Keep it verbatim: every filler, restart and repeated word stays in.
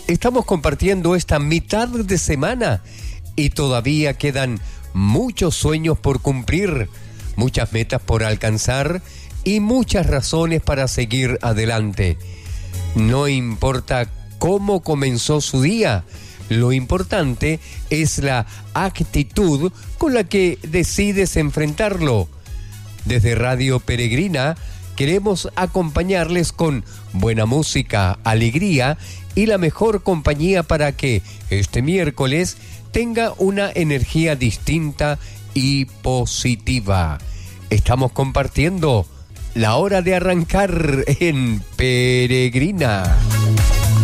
Estamos compartiendo esta mitad de semana y todavía quedan muchos sueños por cumplir, muchas metas por alcanzar y muchas razones para seguir adelante. No importa cómo comenzó su día, lo importante es la actitud con la que decides enfrentarlo. Desde Radio Peregrina queremos acompañarles con buena música, alegría y la mejor compañía para que este miércoles tenga una energía distinta y positiva. Estamos compartiendo la hora de arrancar en Peregrina.